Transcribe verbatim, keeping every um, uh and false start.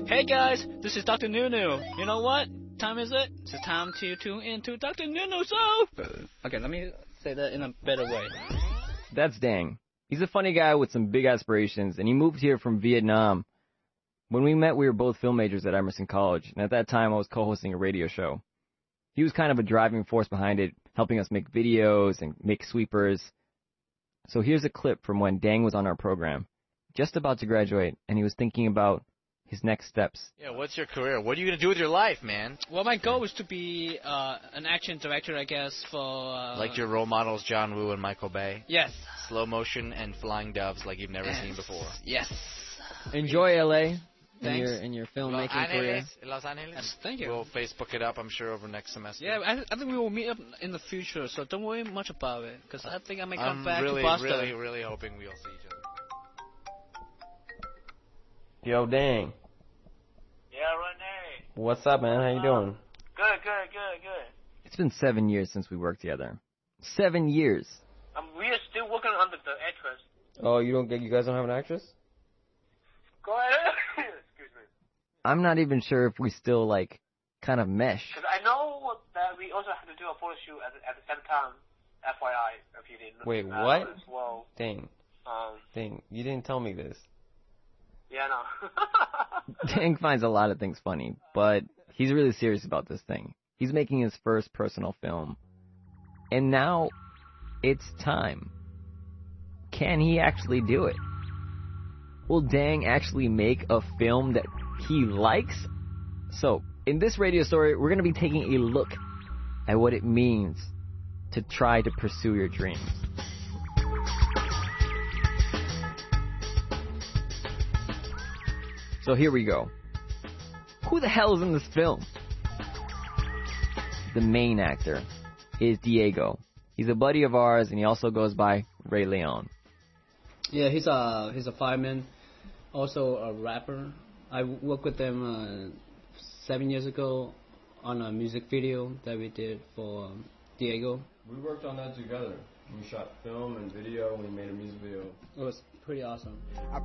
Hey guys, this is Doctor Nunu. You know what time is it? It's time to tune into Doctor Nunu Show. Okay, let me say that in a better way. That's Dang. He's a funny guy with some big aspirations, and he moved here from Vietnam. When we met, we were both film majors at Emerson College, and at that time I was co-hosting a radio show. He was kind of a driving force behind it, helping us make videos and make sweepers. So here's a clip from when Dang was on our program, just about to graduate, and he was thinking about his next steps. Yeah, what's your career? What are you going to do with your life, man? Well, my goal is to be uh, an action director, I guess, for... Uh, like your role models, John Woo and Michael Bay? Yes. Slow motion and flying doves like you've never yes. seen before. Yes. Enjoy L A Thanks. in your, in your filmmaking Los career. Los Angeles? Yes, thank you. We'll Facebook it up, I'm sure, over next semester. Yeah, I, I think we will meet up in the future, so don't worry much about it, because I think I may come I'm back really, to Boston. really, really hoping we'll see each other. Yo, Dang. Yeah, Renee. What's up, man? How you doing? Good, good, good, good. It's been seven years since we worked together. Seven years. Um, we are still working on the, the actress. Oh, you don't get? You guys don't have an actress? Go ahead. Excuse me. I'm not even sure if we still like kind of mesh. Because I know that we also have to do a photo shoot at, at the same time. F Y I, if you didn't. Wait, uh, what? As well. Dang. Um. Dang, you didn't tell me this. Yeah, no. Dang finds a lot of things funny, but he's really serious about this thing. He's making his first personal film. And now, it's time. Can he actually do it? Will Dang actually make a film that he likes? So, in this radio story, we're going to be taking a look at what it means to try to pursue your dreams. So here we go. Who the hell is in this film? The main actor is Diego. He's a buddy of ours, and he also goes by Ray Leon. Yeah, he's a he's a fireman, also a rapper. I worked with him uh, seven years ago on a music video that we did for um, Diego. We worked on that together. We shot film and video, and we made a music video. It was pretty awesome.